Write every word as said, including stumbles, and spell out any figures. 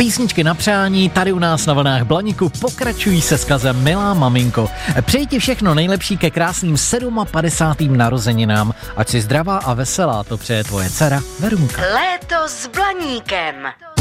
Písničky na přání tady u nás na vlnách Blaníku pokračují se skazem Milá maminko. Přeji ti všechno nejlepší ke krásným padesátým narozeninám. Ať jsi zdravá a veselá, to přeje tvoje dcera Verunka. Léto s Blaníkem.